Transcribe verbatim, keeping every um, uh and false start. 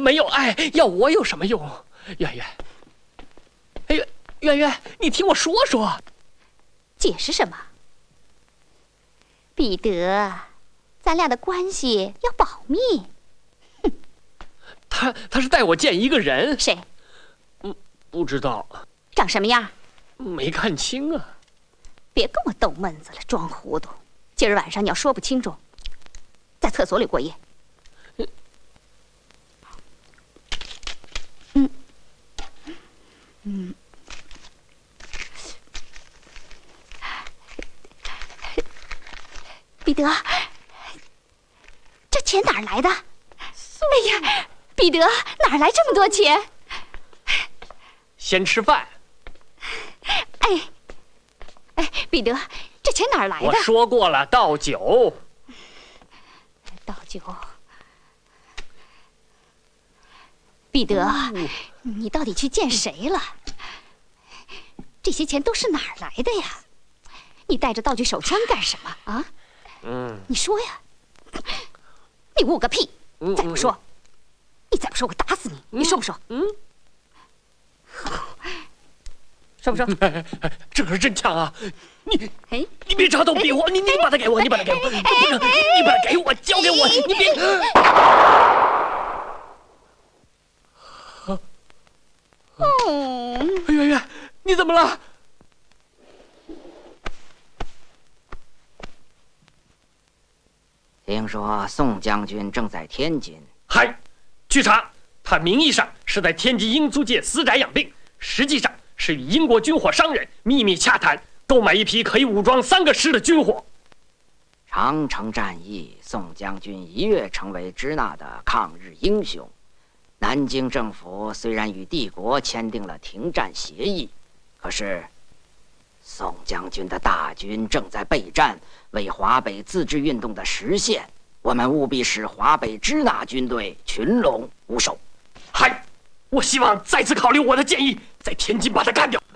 没有爱，要我有什么用？圆圆，哎呀，圆圆，你听我说说。 解释什么？彼得，咱俩的关系要保密。 哼，他他是带我见一个人。 谁？ 嗯，不知道。 长什么样？ 没看清啊。 别跟我逗闷子了，装糊涂。今儿晚上你要说不清楚，在厕所里过夜。嗯嗯。彼得，这钱哪儿来的？哎呀，彼得，哪儿来这么多钱？ 先吃饭。 哎，哎，彼得，这钱哪儿来的？ 我说过了，倒酒。 倒酒。彼得，嗯、你到底去见谁了？这些钱都是哪儿来的呀？你带着道具手枪干什么啊？嗯，你说呀！你误个屁！再不说，你再不说，我打死你！你说不说？嗯，说不说？ 哎哎，这可是真枪啊！你，哎，你别插刀逼我！你你把它给我！你把它给我！不是，你把它给我，交给我！你别！嗯，圆圆，你怎么了？ 听说宋将军正在天津。 嗨，据查，他名义上是在天津英租界私宅养病，实际上是与英国军火商人秘密洽谈，购买一批可以武装三个师的军火。 长城战役，宋将军一跃成为支那的抗日英雄。南京政府虽然与帝国签订了停战协议，可是宋将军的大军正在备战，为华北自治运动的实现，我们务必使华北支那军队群龙无首。 嗨，我希望再次考虑我的建议，在天津把他干掉。